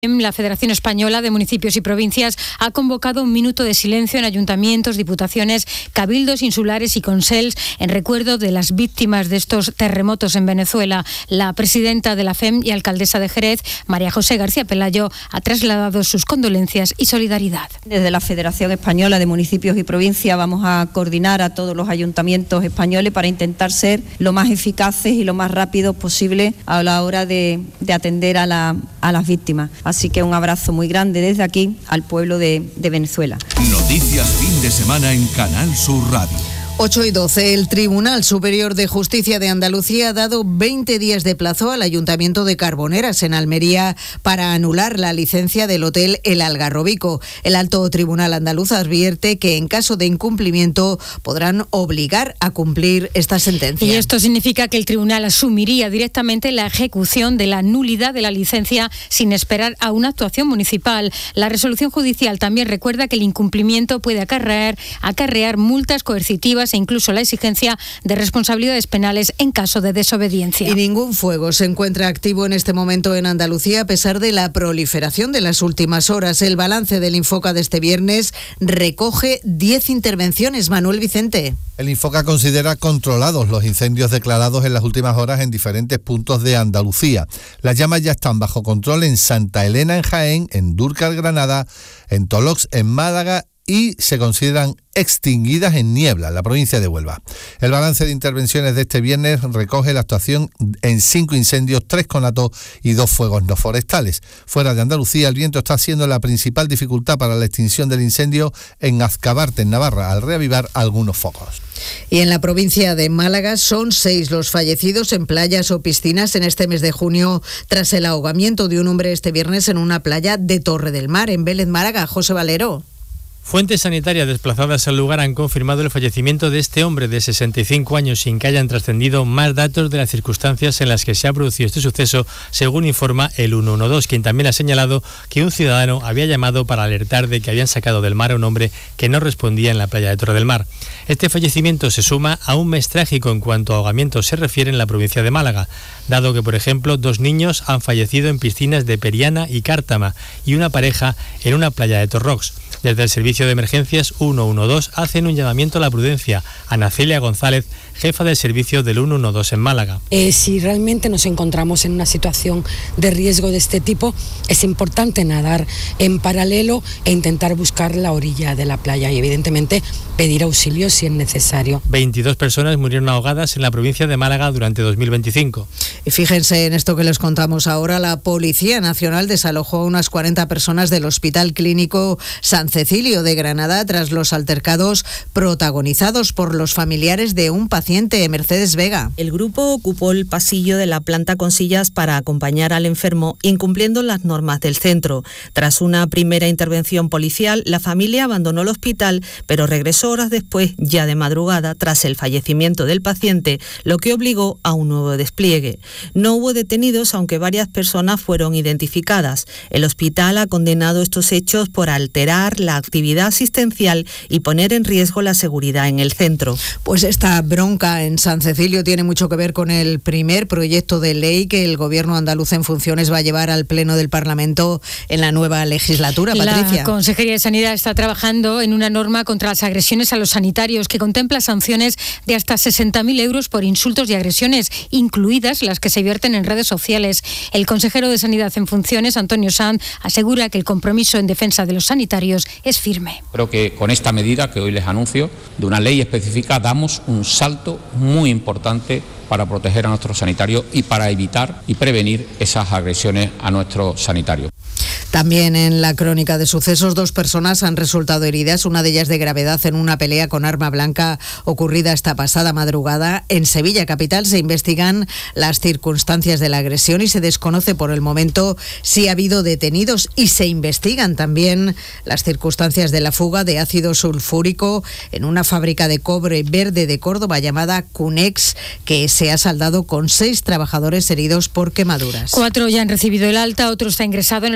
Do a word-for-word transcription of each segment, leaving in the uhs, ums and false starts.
La Federación Española de Municipios y Provincias ha convocado un minuto de silencio en ayuntamientos, diputaciones, cabildos insulares y consels en recuerdo de las víctimas de estos terremotos en Venezuela. La presidenta de la F E M y alcaldesa de Jerez, María José García Pelayo, ha trasladado sus condolencias y solidaridad. Desde la Federación Española de Municipios y Provincias vamos a coordinar a todos los ayuntamientos españoles para intentar ser lo más eficaces y lo más rápidos posible a la hora de, de atender a, la, a las víctimas. Así que un abrazo muy grande desde aquí al pueblo de, de Venezuela. Noticias fin de semana en Canal Sur Radio. ocho y doce. El Tribunal Superior de Justicia de Andalucía ha dado veinte días de plazo al Ayuntamiento de Carboneras, en Almería, para anular la licencia del hotel El Algarrobico. El Alto Tribunal andaluz advierte que en caso de incumplimiento podrán obligar a cumplir esta sentencia. Y esto significa que el tribunal asumiría directamente la ejecución de la nulidad de la licencia sin esperar a una actuación municipal. La resolución judicial también recuerda que el incumplimiento puede acarrear, acarrear multas coercitivas e incluso la exigencia de responsabilidades penales en caso de desobediencia. Y ningún fuego se encuentra activo en este momento en Andalucía a pesar de la proliferación de las últimas horas. El balance del Infoca de este viernes recoge diez intervenciones. Manuel Vicente. El Infoca considera controlados los incendios declarados en las últimas horas en diferentes puntos de Andalucía. Las llamas ya están bajo control en Santa Elena, en Jaén, en Dúrcal, Granada, en Tolox, en Málaga, y se consideran extinguidas en Niebla, la provincia de Huelva. El balance de intervenciones de este viernes recoge la actuación en cinco incendios, tres conatos y dos fuegos no forestales. Fuera de Andalucía, el viento está siendo la principal dificultad para la extinción del incendio en Azcabarte, en Navarra, al reavivar algunos focos. Y en la provincia de Málaga son seis los fallecidos en playas o piscinas en este mes de junio tras el ahogamiento de un hombre este viernes en una playa de Torre del Mar, en Vélez, Málaga. José Valero. Fuentes sanitarias desplazadas al lugar han confirmado el fallecimiento de este hombre de sesenta y cinco años sin que hayan trascendido más datos de las circunstancias en las que se ha producido este suceso, según informa el ciento doce, quien también ha señalado que un ciudadano había llamado para alertar de que habían sacado del mar a un hombre que no respondía en la playa de Torre del Mar. Este fallecimiento se suma a un mes trágico en cuanto a ahogamientos se refiere en la provincia de Málaga, dado que, por ejemplo, dos niños han fallecido en piscinas de Periana y Cártama y una pareja en una playa de Torrox. Desde el Servicio de Emergencias ciento doce hacen un llamamiento a la prudencia. Ana Celia González, jefa del servicio del ciento doce en Málaga. Eh, si realmente nos encontramos en una situación de riesgo de este tipo, es importante nadar en paralelo e intentar buscar la orilla de la playa y, evidentemente, pedir auxilio si es necesario. veintidós personas murieron ahogadas en la provincia de Málaga durante dos mil veinticinco. Y fíjense en esto que les contamos ahora. La Policía Nacional desalojó a unas cuarenta personas del Hospital Clínico San Cecilio de Granada tras los altercados protagonizados por los familiares de un paciente. Mercedes Vega. El grupo ocupó el pasillo de la planta con sillas para acompañar al enfermo, incumpliendo las normas del centro. Tras una primera intervención policial, la familia abandonó el hospital, pero regresó horas después, ya de madrugada, tras el fallecimiento del paciente, lo que obligó a un nuevo despliegue. No hubo detenidos, aunque varias personas fueron identificadas. El hospital ha condenado estos hechos por alterar la actividad asistencial y poner en riesgo la seguridad en el centro. Pues esta bronca en San Cecilio tiene mucho que ver con el primer proyecto de ley que el Gobierno andaluz en funciones va a llevar al Pleno del Parlamento en la nueva legislatura. Patricia. La Consejería de Sanidad está trabajando en una norma contra las agresiones a los sanitarios que contempla sanciones de hasta sesenta mil euros por insultos y agresiones, incluidas las que se vierten en redes sociales. El consejero de Sanidad en funciones, Antonio Sanz, asegura que el compromiso en defensa de los sanitarios es firme. Creo que con esta medida que hoy les anuncio, de una ley específica, damos un salto muy importante para proteger a nuestros sanitarios y para evitar y prevenir esas agresiones a nuestros sanitarios. También en la crónica de sucesos, dos personas han resultado heridas, una de ellas de gravedad, en una pelea con arma blanca ocurrida esta pasada madrugada en Sevilla capital. Se investigan las circunstancias de la agresión y se desconoce por el momento si ha habido detenidos, y se investigan también las circunstancias de la fuga de ácido sulfúrico en una fábrica de cobre verde de Córdoba llamada Cunex, que se ha saldado con seis trabajadores heridos por quemaduras. Cuatro ya han recibido el alta, otro está ingresado en el Hospital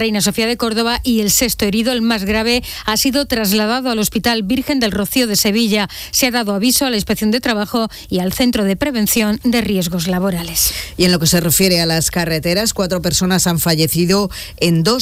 Reina Sofía de Córdoba y el sexto herido, el más grave, ha sido trasladado al Hospital Virgen del Rocío de Sevilla. Se ha dado aviso a la Inspección de Trabajo y al Centro de Prevención de Riesgos Laborales. Y en lo que se refiere a las carreteras, cuatro personas han fallecido en dos